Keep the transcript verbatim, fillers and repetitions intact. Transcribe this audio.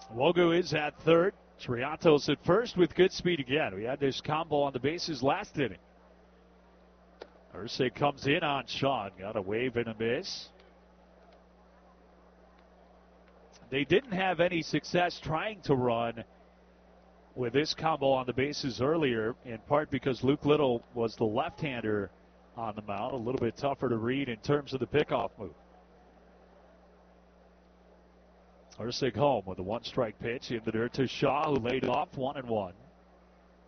Wogu is at third. Triatos at first with good speed again. We had this combo on the bases last inning. Irsay comes in on Sean. Got a wave and a miss. They didn't have any success trying to run with this combo on the bases earlier, in part because Luke Little was the left-hander on the mound. A little bit tougher to read in terms of the pickoff move. Irsay home with a one-strike pitch in the dirt to Shaw, who laid off one and one.